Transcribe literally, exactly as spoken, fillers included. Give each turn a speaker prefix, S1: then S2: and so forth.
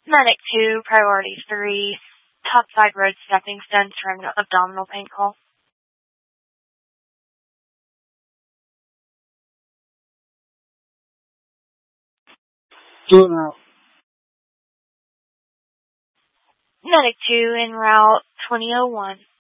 S1: Medic two, priority three, top side road stepping stones for abdominal pain call.
S2: Two now.
S1: Medic two en route twenty oh one.